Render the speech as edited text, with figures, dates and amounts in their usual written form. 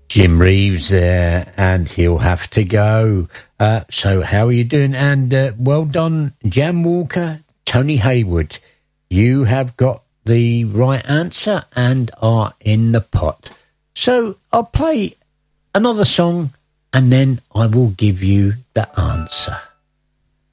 Jim Reeves there, and he'll have to go. So how are you doing? And well done, Jan Walker, Tony Hayward. You have got the right answer and are in the pot. So I'll play another song and then I will give you the answer.